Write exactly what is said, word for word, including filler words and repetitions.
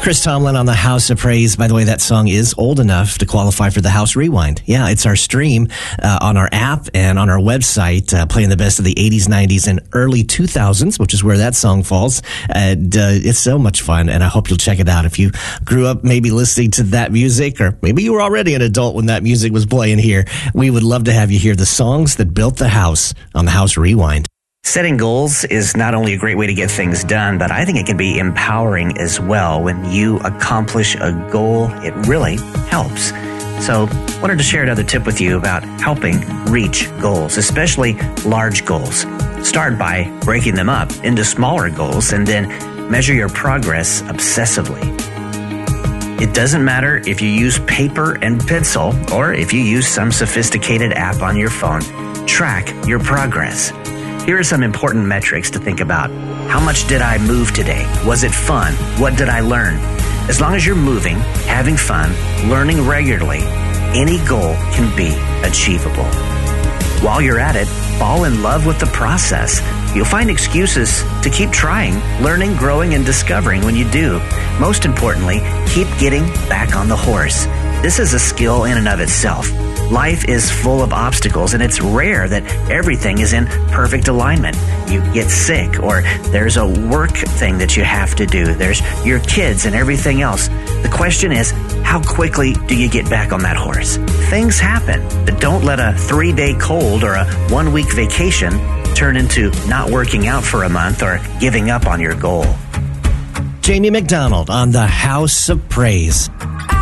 Chris Tomlin on the House of Praise. By the way, that song is old enough to qualify for the House Rewind. Yeah, it's our stream uh, on our app and on our website, uh, playing the best of the eighties, nineties, and early two thousands, which is where that song falls. And uh, it's so much fun, and I hope you'll check it out. If you grew up maybe listening to that music, or maybe you were already an adult when that music was playing here, we would love to have you hear the songs that built the house on the House Rewind. Setting goals is not only a great way to get things done, but I think it can be empowering as well. When you accomplish a goal, it really helps. So I wanted to share another tip with you about helping reach goals, especially large goals. Start by breaking them up into smaller goals and then measure your progress obsessively. It doesn't matter if you use paper and pencil or if you use some sophisticated app on your phone. Track your progress. Here are some important metrics to think about. How much did I move today? Was it fun? What did I learn? As long as you're moving, having fun, learning regularly, any goal can be achievable. While you're at it, fall in love with the process. You'll find excuses to keep trying, learning, growing, and discovering when you do. Most importantly, keep getting back on the horse. This is a skill in and of itself. Life is full of obstacles, and it's rare that everything is in perfect alignment. You get sick, or there's a work thing that you have to do. There's your kids and everything else. The question is, how quickly do you get back on that horse? Things happen, but don't let a three-day cold or a one-week vacation turn into not working out for a month or giving up on your goal. Jamie McDonald on the House of Praise.